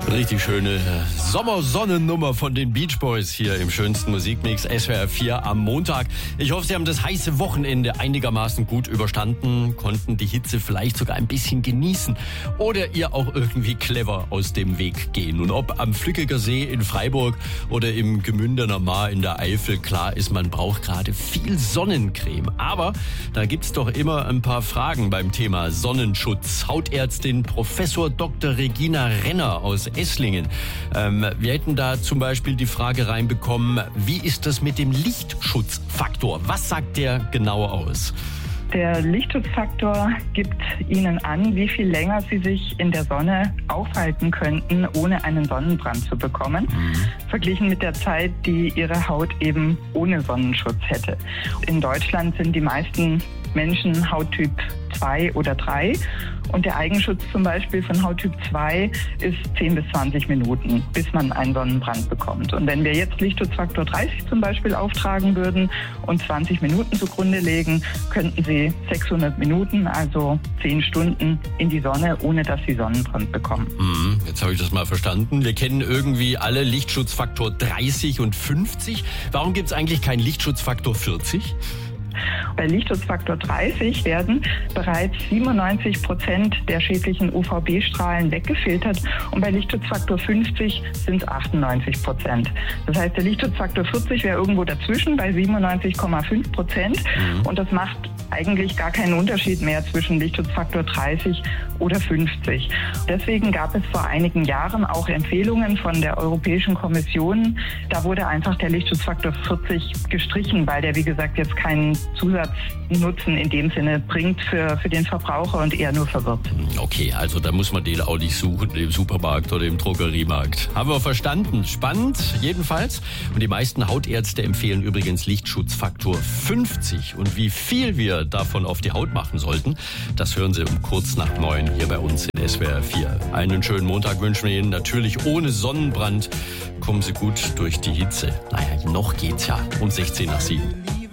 Richtig schöne Sommersonnennummer von den Beach Boys hier im schönsten Musikmix SWR 4 am Montag. Ich hoffe, Sie haben das heiße Wochenende einigermaßen gut überstanden, konnten die Hitze vielleicht sogar ein bisschen genießen oder ihr auch irgendwie clever aus dem Weg gehen. Und ob am Flückiger See in Freiburg oder im Gemündener Maar in der Eifel, klar ist, man braucht gerade viel Sonnencreme. Aber da gibt's doch immer ein paar Fragen beim Thema Sonnenschutz. Hautärztin Professor Dr. Regina Renner aus Esslingen. Wir hätten da zum Beispiel die Frage reinbekommen, wie ist das mit dem Lichtschutzfaktor? Was sagt der genau aus? Der Lichtschutzfaktor gibt Ihnen an, wie viel länger Sie sich in der Sonne aufhalten könnten, ohne einen Sonnenbrand zu bekommen, verglichen mit der Zeit, die Ihre Haut eben ohne Sonnenschutz hätte. In Deutschland sind die meisten Menschen Hauttyp 2 oder 3 und der Eigenschutz zum Beispiel von Hauttyp 2 ist 10 bis 20 Minuten, bis man einen Sonnenbrand bekommt. Und wenn wir jetzt Lichtschutzfaktor 30 zum Beispiel auftragen würden und 20 Minuten zugrunde legen, könnten Sie 600 Minuten, also 10 Stunden in die Sonne, ohne dass Sie Sonnenbrand bekommen. Jetzt habe ich das mal verstanden. Wir kennen irgendwie alle Lichtschutzfaktor 30 und 50. Warum gibt es eigentlich keinen Lichtschutzfaktor 40? Bei Lichtschutzfaktor 30 werden bereits 97% der schädlichen UVB-Strahlen weggefiltert und bei Lichtschutzfaktor 50 sind es 98%. Das heißt, der Lichtschutzfaktor 40 wäre irgendwo dazwischen bei 97,5% und das macht eigentlich gar keinen Unterschied mehr zwischen Lichtschutzfaktor 30 oder 50. Deswegen gab es vor einigen Jahren auch Empfehlungen von der Europäischen Kommission. Da wurde einfach der Lichtschutzfaktor 40 gestrichen, weil der, wie gesagt, jetzt keinen Zusatznutzen in dem Sinne bringt für den Verbraucher und eher nur verwirrt. Okay, also da muss man den auch nicht suchen im Supermarkt oder im Drogeriemarkt. Haben wir verstanden. Spannend, jedenfalls. Und die meisten Hautärzte empfehlen übrigens Lichtschutzfaktor 50. Und wie viel wir davon auf die Haut machen sollten, das hören Sie um kurz nach 9 hier bei uns in SWR 4. Einen schönen Montag wünschen wir Ihnen, natürlich ohne Sonnenbrand. Kommen Sie gut durch die Hitze. Naja, noch geht's ja um 16 nach 7.